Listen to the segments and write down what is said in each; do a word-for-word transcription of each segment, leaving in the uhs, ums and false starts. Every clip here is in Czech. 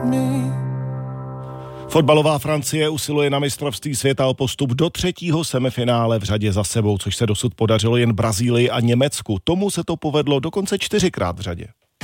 Fotbalová Francie usiluje na mistrovství světa o postup do třetího semifinále v řadě za sebou, což se dosud podařilo jen Brazílii a Německu. Tomu se to povedlo dokonce čtyřikrát v řadě.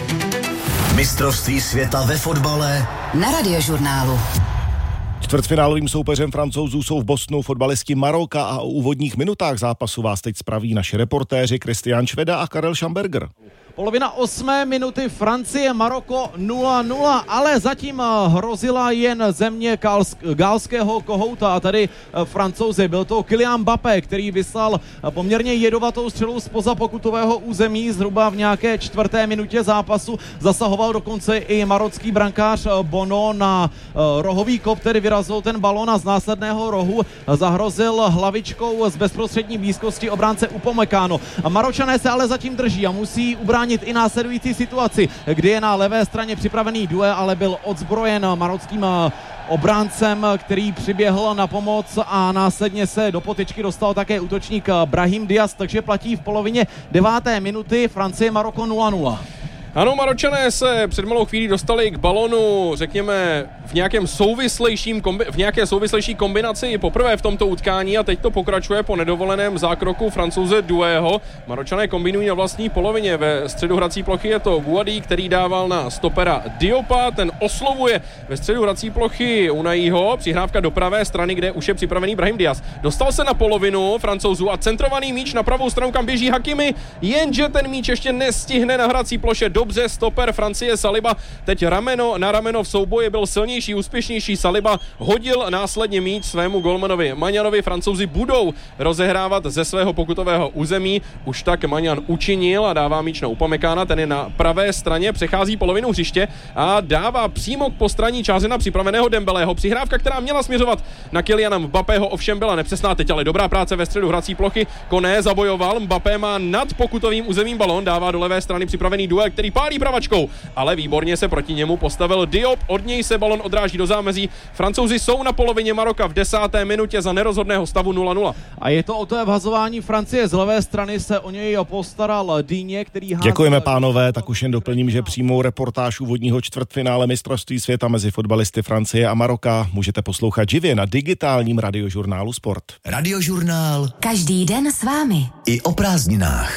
Mistrovství světa ve fotbale na Radiožurnálu. Čtvrtfinálovým soupeřem Francouzů jsou v Bostonu fotbalisti Maroka a o úvodních minutách zápasu vás teď spraví naši reportéři Kristián Šveda a Karel Schamberger. Polovina osmé minuty, Francie, Maroko nula nula, ale zatím hrozila jen země gálského kohouta a tady Francouzi. Byl to Kylian Mbappé, který vyslal poměrně jedovatou střelu zpoza pokutového území zhruba v nějaké čtvrté minutě zápasu. Zasahoval dokonce i marocký brankář Bono na rohový kop, který vyrazil ten balón a z následného rohu zahrozil hlavičkou z bezprostřední blízkosti obránce Upamecano. Maročané se ale zatím drží a musí ubránit i následující situaci, kdy je na levé straně připravený duel, ale byl odzbrojen marockým obráncem, který přiběhl na pomoc a následně se do potyčky dostal také útočník Brahim Diaz, takže platí v polovině deváté minuty Francie Maroko nula nula. Ano, Maročané se před malou chvílí dostali k balonu, řekněme, v, nějakém souvislejším kombi- v nějaké souvislejší kombinaci poprvé v tomto utkání a teď to pokračuje po nedovoleném zákroku Francouze Douého. Maročané kombinují na vlastní polovině. Ve středu hrací plochy je to Guadí, který dával na stopera Diopa, ten oslovuje ve středu hrací plochy Unajího, přihrávka do pravé strany, kde už je připravený Brahim Diaz. Dostal se na polovinu Francouzů a centrovaný míč na pravou stranu, kam běží Hakimi, jenže ten míč ještě nestihne na hrací ploše. Dobře, stoper Francie Saliba teď rameno na rameno v souboji, byl silnější, úspěšnější. Saliba hodil následně míč svému golmanovi Maňanovi. Francouzi budou rozehrávat ze svého pokutového území. Už tak Maňan učinil a dává míč na Upamecana, ten je na pravé straně, přechází polovinu hřiště a dává přímo k postranní čáře na připraveného Dembeleho. Přihrávka, která měla směřovat na Kyliana Mbappého, ovšem byla nepřesná teď, ale dobrá práce ve středu hrací plochy. Koné zabojoval, Mbappé má nad pokutovým územím balón, dává do levé strany připravený duel, který pálí pravačkou, ale výborně se proti němu postavil Diop, od něj se balon odráží do zámezí. Francouzi jsou na polovině Maroka v desáté minutě za nerozhodného stavu nula nula. A je to o té vhazování Francie, z levé strany se o něj postaral Digne, který hází... Děkujeme, pánové, tak už jen doplním, že přímou reportáž úvodního čtvrtfinále mistrovství světa mezi fotbalisty Francie a Maroka můžete poslouchat živě na digitálním radiožurnálu Sport. Radiožurnál. Každý den s vámi. I o prázdninách.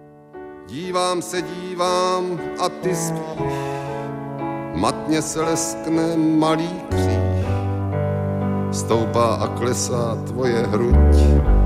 Dívám se, dívám a ty spíš, matně se leskne malý kříž, stoupá a klesá tvoje hruď.